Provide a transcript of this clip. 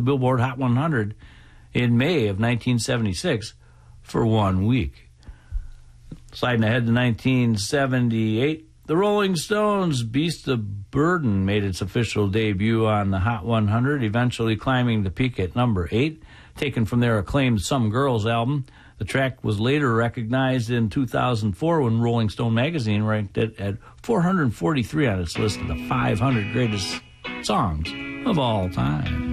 Billboard Hot 100 in May of 1976 for 1 week. Sliding ahead to 1978, the Rolling Stones' Beast of Burden made its official debut on the Hot 100, eventually climbing the peak at number 8, taken from their acclaimed Some Girls album. The track was later recognized in 2004 when Rolling Stone magazine ranked it at 443 on its list of the 500 greatest songs of all time.